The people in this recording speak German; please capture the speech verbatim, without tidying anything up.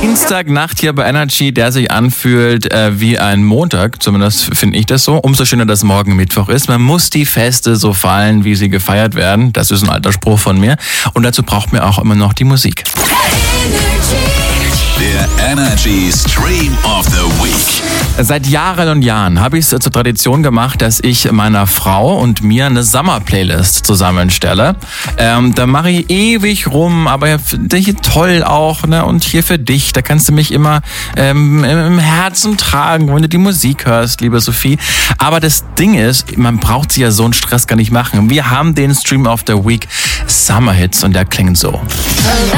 Dienstagnacht hier bei Energy, der sich anfühlt äh, wie ein Montag, zumindest finde ich das so. Umso schöner, dass morgen Mittwoch ist. Man muss die Feste so feiern, wie sie gefeiert werden. Das ist ein alter Spruch von mir. Und dazu braucht man auch immer noch die Musik. Der Energy Stream of the Week. Seit Jahren und Jahren habe ich es zur Tradition gemacht, dass ich meiner Frau und mir eine Sommer-Playlist zusammenstelle. Ähm, da mache ich ewig rum, aber hier toll auch, ne? Und hier für dich, da kannst du mich immer ähm, im Herzen tragen, wenn du die Musik hörst, liebe Sophie. Aber das Ding ist, man braucht sich ja so einen Stress gar nicht machen. Wir haben den Stream of the Week Summer Hits und der klingt so.